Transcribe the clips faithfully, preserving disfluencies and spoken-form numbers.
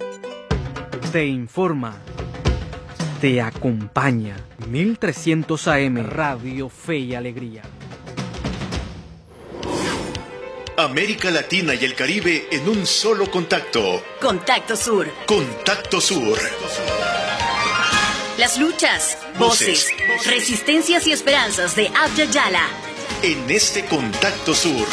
Te informa, te acompaña. mil trescientos A M Radio Fe y Alegría. América Latina y el Caribe en un solo contacto. Contacto Sur. Contacto Sur. Las luchas, voces, voces, resistencias y esperanzas de Abya Yala. En este Contacto Sur.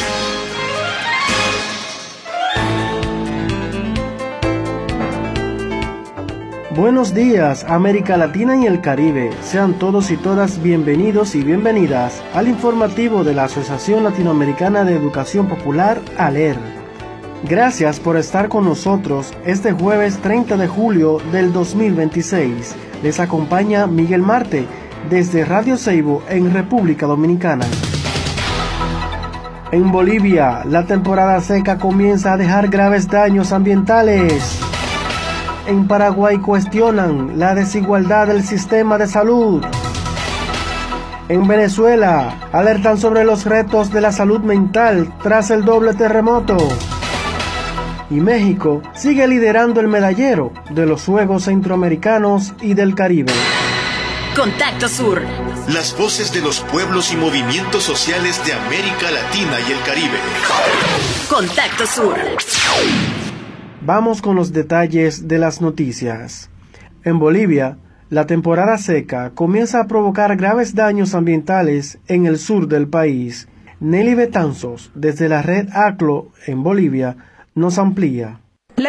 Buenos días, América Latina y el Caribe. Sean todos y todas bienvenidos y bienvenidas al informativo de la Asociación Latinoamericana de Educación Popular, ALER. Gracias por estar con nosotros este jueves treinta de julio del dos mil veintiséis. Les acompaña Miguel Marte desde Radio Seibo en República Dominicana. En Bolivia, la temporada seca comienza a dejar graves daños ambientales. En Paraguay cuestionan la desigualdad del sistema de salud. En Venezuela alertan sobre los retos de la salud mental tras el doble terremoto. Y México sigue liderando el medallero de los Juegos Centroamericanos y del Caribe. Contacto Sur. Las voces de los pueblos y movimientos sociales de América Latina y el Caribe. Contacto Sur. Vamos con los detalles de las noticias. En Bolivia, la temporada seca comienza a provocar graves daños ambientales en el sur del país. Nelly Betanzos, desde la red ACLO en Bolivia, nos amplía.